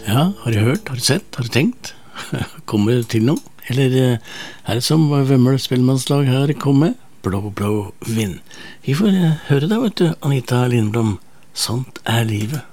Ja, har du hørt, har du sett, har du tenkt? Kommer du til noe? Eller er det som Vømmøl spellemannslag her kommer? Blå, blå vind. Vi får høre da, vet du, Anita Lindblom. Sånt er livet.